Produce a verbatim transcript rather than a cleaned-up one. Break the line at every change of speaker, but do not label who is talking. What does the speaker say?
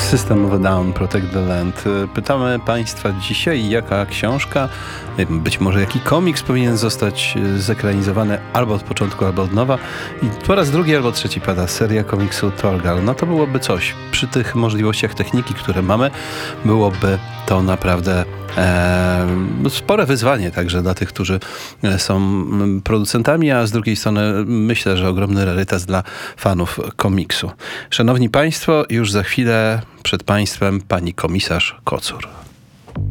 System of a Down, Protect the Land. Pytamy Państwa dzisiaj, jaka książka, być może jaki komiks powinien zostać zekranizowany albo od początku, albo od nowa. I po raz drugi albo trzeci pada seria komiksu Torgal. No to byłoby coś. Przy tych możliwościach techniki, które mamy, byłoby to naprawdę e, spore wyzwanie także dla tych, którzy są producentami, a z drugiej strony myślę, że ogromny rarytas dla fanów komiksu. Szanowni Państwo, już za chwilę przed Państwem pani komisarz Kocur.